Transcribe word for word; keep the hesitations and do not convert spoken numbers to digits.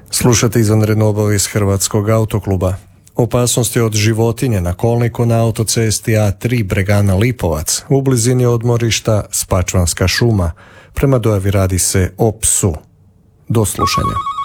Slušate izvanrednu obavijest Hrvatskog autokluba. Opasnosti od životinje na kolniku na autocesti A tri Bregana Lipovac u blizini odmorišta Spačvanska šuma. Prema dojavi radi se o psu. Do slušanja.